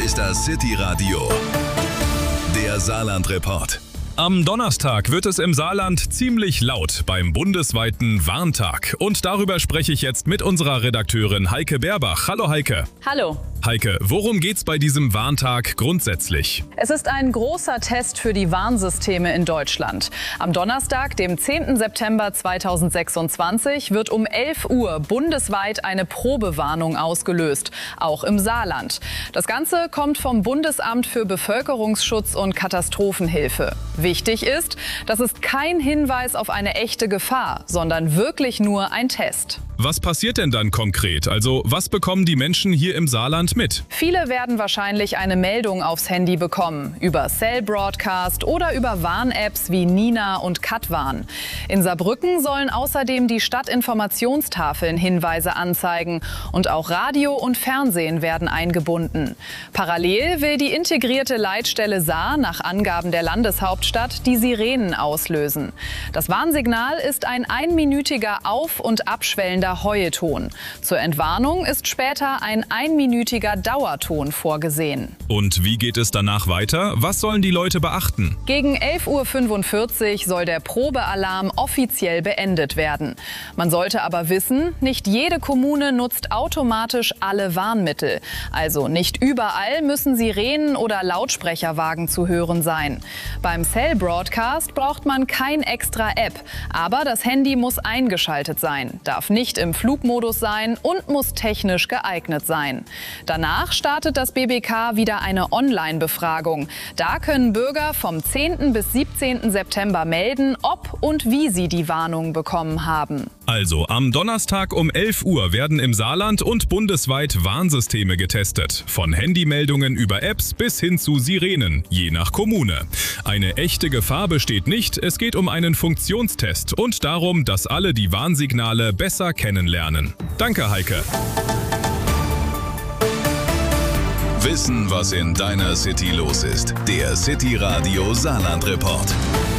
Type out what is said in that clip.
ist das City Radio, der Saarland-Report. Am Donnerstag wird es im Saarland ziemlich laut beim bundesweiten Warntag. Und darüber spreche ich jetzt mit unserer Redakteurin Heike Berbach. Hallo Heike. Hallo. Heike, worum geht's bei diesem Warntag grundsätzlich? Es ist ein großer Test für die Warnsysteme in Deutschland. Am Donnerstag, dem 10. September 2026, wird um 11 Uhr bundesweit eine Probewarnung ausgelöst, auch im Saarland. Das Ganze kommt vom Bundesamt für Bevölkerungsschutz und Katastrophenhilfe. Wichtig ist, das ist kein Hinweis auf eine echte Gefahr, sondern wirklich nur ein Test. Was passiert denn dann konkret? Also, was bekommen die Menschen hier im Saarland mit? Viele werden wahrscheinlich eine Meldung aufs Handy bekommen, über Cell Broadcast oder über Warn-Apps wie Nina und Katwarn. In Saarbrücken sollen außerdem die Stadtinformationstafeln Hinweise anzeigen und auch Radio und Fernsehen werden eingebunden. Parallel will die integrierte Leitstelle Saar nach Angaben der Landeshauptstadt die Sirenen auslösen. Das Warnsignal ist ein einminütiger auf- und abschwellender Heueton. Zur Entwarnung ist später ein einminütiger Dauerton vorgesehen. Und wie geht es danach weiter? Was sollen die Leute beachten? Gegen 11:45 Uhr soll der Probealarm offiziell beendet werden. Man sollte aber wissen, nicht jede Kommune nutzt automatisch alle Warnmittel. Also nicht überall müssen Sirenen oder Lautsprecherwagen zu hören sein. Beim Cell Broadcast braucht man kein extra App, aber das Handy muss eingeschaltet sein, darf nicht im Flugmodus sein und muss technisch geeignet sein. Danach startet das BBK wieder eine Online-Befragung. Da können Bürger vom 10. bis 17. September melden, ob und wie sie die Warnung bekommen haben. Also, am Donnerstag um 11 Uhr werden im Saarland und bundesweit Warnsysteme getestet. Von Handymeldungen über Apps bis hin zu Sirenen, je nach Kommune. Eine echte Gefahr besteht nicht, es geht um einen Funktionstest und darum, dass alle die Warnsignale besser kennenlernen. Danke, Heike. Wissen, was in deiner City los ist. Der City Radio Saarland-Report.